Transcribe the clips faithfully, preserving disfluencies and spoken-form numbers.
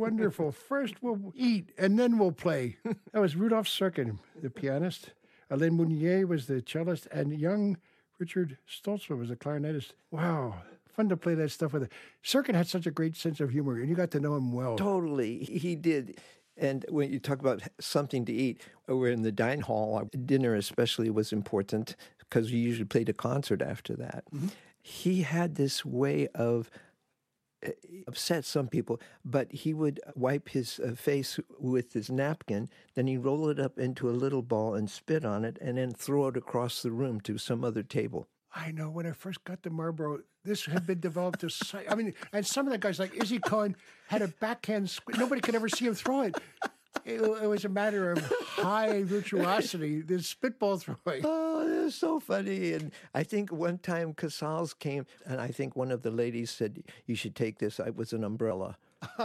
wonderful. First we'll eat, and then we'll play. That was Rudolf Serkin, the pianist. Alain Mounier was the cellist, and young Richard Stoltzman was the clarinetist. Wow. Fun to play that stuff with it. Serkin had such a great sense of humor, and you got to know him well. Totally. He did. And when you talk about something to eat, we're in the dine hall. Dinner especially was important because we usually played a concert after that. Mm-hmm. He had this way of upset some people, but he would wipe his uh, face with his napkin, then he'd roll it up into a little ball and spit on it, and then throw it across the room to some other table. I know. When I first got to Marlboro, this had been developed to. I mean, and some of the guys like Izzy Cohen had a backhand. Squ- Nobody could ever see him throw it. It, it was a matter of high virtuosity. The spitball throwing. Oh, it was so funny. And I think one time Casals came, and I think one of the ladies said, "You should take this." It was an umbrella.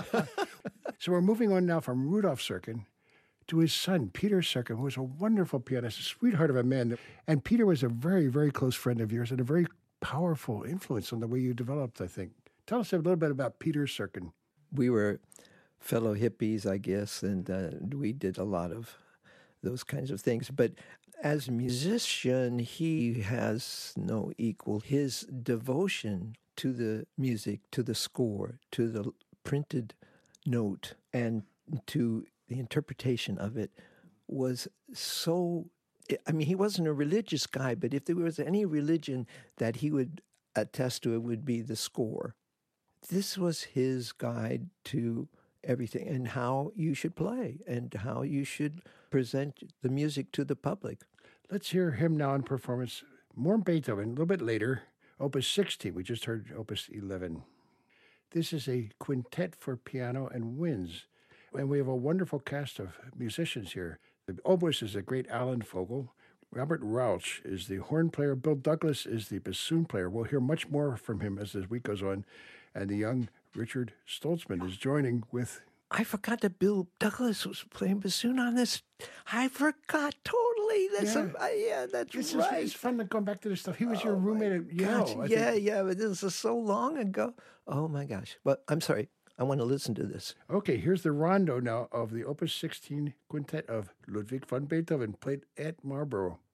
So we're moving on now from Rudolf Serkin to his son, Peter Serkin, who was a wonderful pianist, a sweetheart of a man. And Peter was a very, very close friend of yours and a very powerful influence on the way you developed, I think. Tell us a little bit about Peter Serkin. We were fellow hippies, I guess, and uh, we did a lot of those kinds of things. But as a musician, he has no equal. His devotion to the music, to the score, to the printed note, and to the interpretation of it was so, I mean, he wasn't a religious guy, but if there was any religion that he would attest to, it would be the score. This was his guide to everything and how you should play and how you should present the music to the public. Let's hear him now in performance. More Beethoven, a little bit later, Opus sixteen. We just heard Opus eleven. This is a quintet for piano and winds. And we have a wonderful cast of musicians here. The oboist is the great Alan Fogel. Robert Rauch is the horn player. Bill Douglas is the bassoon player. We'll hear much more from him as the week goes on. And the young Richard Stoltzman is joining with... I forgot that Bill Douglas was playing bassoon on this. I forgot totally. That's yeah, a, uh, yeah that's this right. Is, it's fun to go back to this stuff. He was your oh roommate at Yale. Gosh, yeah, yeah, but this is so long ago. Oh, my gosh. But I'm sorry. I want to listen to this. Okay, here's the rondo now of the Opus sixteen Quintet of Ludwig van Beethoven, played at Marlboro.